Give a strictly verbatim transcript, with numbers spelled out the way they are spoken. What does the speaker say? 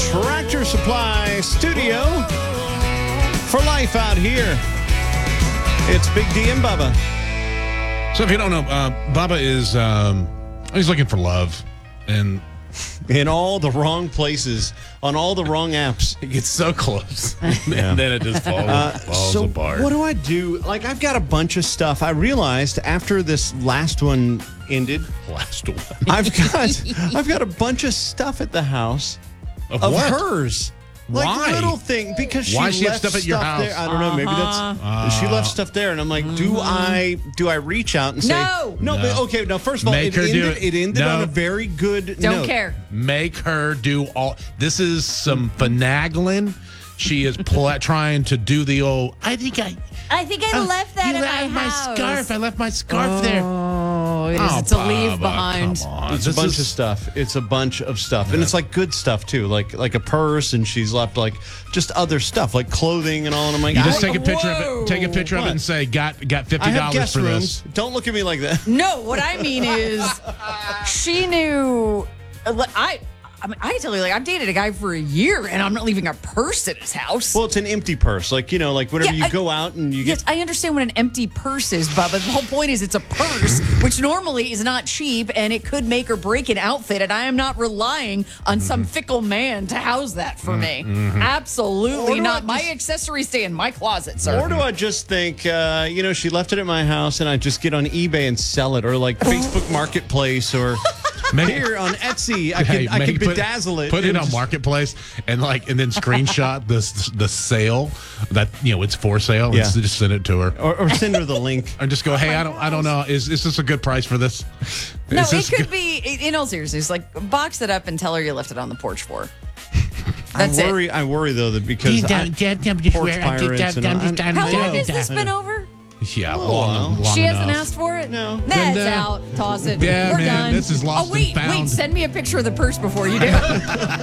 Tractor Supply Studio for life out here. It's Big D and Bubba. So if you don't know, uh, Bubba is, um, he's looking for love. And in all the wrong places, on all the wrong apps. it gets so close. And then it just falls, Uh, falls so apart. what do I do? Like, I've got a bunch of stuff. I realized after this last one ended, Last one. I've got I've got a bunch of stuff at the house Of, of what? hers. Like Why? little thing because she Why she have left stuff at your house? there. I don't know. Maybe that's she left stuff there, and I'm like, do I do I reach out and say No. no? No. But okay, now first of all, Make it her do ended, it. it ended No. on a very good Don't note. care. Make her do all. This is some finagling. She is pl- trying to do the old. I think I. I think I uh, left that you in left my my house. scarf. I left my scarf there. Oh, it is. Oh, it's a leave Bubba, behind. come on. It's This a bunch is- of stuff. It's a bunch of stuff, and it's like good stuff too, like like a purse, and she's left like just other stuff, like clothing and all. And I'm like, You just I, take a picture of Whoa. it. Take a picture of it What? and say, "Got got I fifty have dollars guest for rooms. this." Don't look at me like that. No, what I mean is, she knew. I. I mean, I can tell you, like, I've dated a guy for a year, and I'm not leaving a purse at his house. Well, it's an empty purse, like you know, like whenever Yeah, you I- go out and you Yes, get. I understand what an empty purse is, Bubba. The whole point is it's a purse, which normally is not cheap, and it could make or break an outfit, and I am not relying on some fickle man to house that for me. Absolutely Or do not. I My just- accessories stay in my closet, sir. Or do I just think, uh, you know, she left it at my house, and I just get on eBay and sell it, or like Facebook Marketplace, or Make- here on Etsy, I Hey, can I make- can put- bedazzle it. Put it and on just- Marketplace and like, and then screenshot this the sale that you know it's for sale. And Yeah. s- just send it to her, or, or send her the link. or just go, "Hey, I don't, I don't know. Is is this a good price for this?" No, Is it this could good? be, in all seriousness, like, box it up and tell her you left it on the porch for her. I That's it. worry. I worry though that because I, porch pirates and all- I- How I long know. has this been over? Yeah, little long, while. long She hasn't enough. asked for it? No. That's Then, uh, out. Toss it. yeah, We're man, done. this is lost Oh, wait, and found. wait. Send me a picture of the purse before you do.